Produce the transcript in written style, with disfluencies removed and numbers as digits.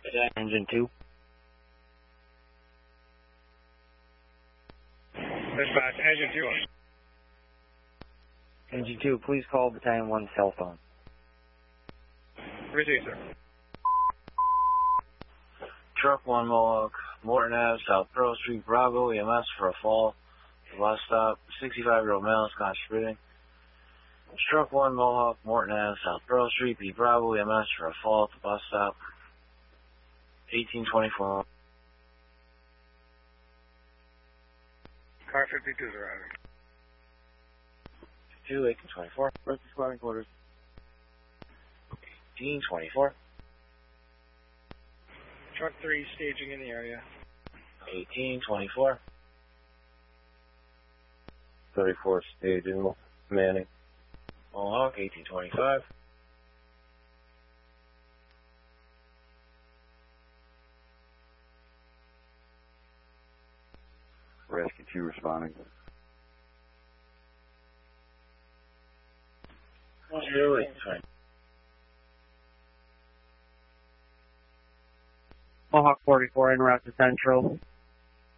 Engine 2. Dispatch, Engine 2. Engine 2, please call Battalion 1 cell phone. Received, sir. Truck 1 Mohawk, Morton Ave, South Pearl Street, Bravo, EMS for a fall. Bus stop, 65-year-old male is contributing. Truck 1 Mohawk, Morton Ave, South Pearl Street, B Bravo, EMS for a fall at the bus stop. 1824. Car 52 is arriving. 2, 1824. Rescue squadron quarters. 1824. Truck 3 staging in the area. 1824. 34 staging, Manning. Mohawk, 1825. Rescue 2 responding. 1825. Mohawk 44 en route to Central.